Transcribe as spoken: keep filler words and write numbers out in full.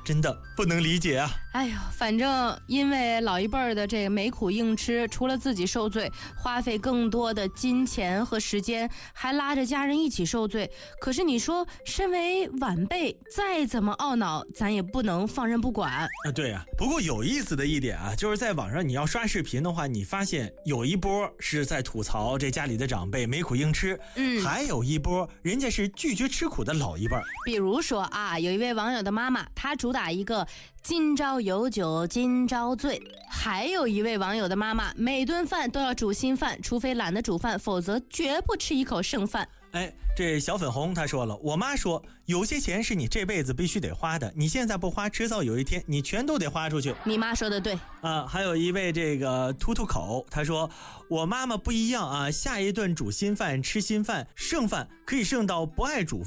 真的不能理解啊。 哎呦，反正因为老一辈儿的这个没苦硬吃，除了自己受罪，花费更多的金钱和时间，还拉着家人一起受罪。可是你说，身为晚辈，再怎么懊恼，咱也不能放任不管啊。 对啊，不过有意思的一点啊，就是在网上你要刷视频的话，你发现有一波是在吐槽这家里的长辈没苦硬吃，嗯，还有一波人家是拒绝吃苦的老一辈。 比如说啊，有一位网友的妈妈，她主打一个今朝有酒今朝醉，还有一位网友的妈妈，每顿饭都要煮新饭，除非懒得煮饭，否则绝不吃一口剩饭。 哎，这小粉红他说了，我妈说有些钱是你这辈子必须得花的，你现在不花，迟早有一天你全都得花出去。 你妈说的对啊。还有一位这个突突口，他说我妈妈不一样啊，下一顿煮新饭吃新饭，剩饭可以剩到不爱煮